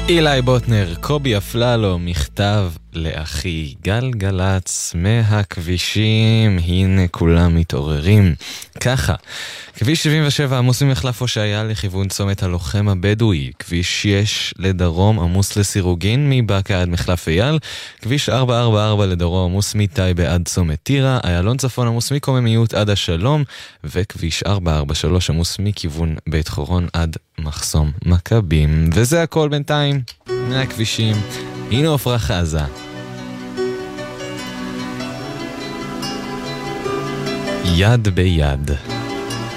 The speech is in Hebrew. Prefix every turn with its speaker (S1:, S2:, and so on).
S1: אילי בוטנר, קובי אפללו, מכתב לאחי, גלגלץ מהכבישים, הנה כולם מתעוררים. ככה, כביש 77 עמוס ממחלף הושעיה לכיוון צומת הלוחם הבדואי, כביש 6 לדרום עמוס לסירוגין מבאקה עד מחלף אייל, כביש 444 לדרום עמוס מטייבה עד צומת טירה, איילון צפון עמוס מקוממיות עד השלום, וכביש 443 עמוס מכיוון בית חורון עד מחסום מכבים. וזה הכל בינתיים מהכבישים. הנה עופרה חזה. יד ביד.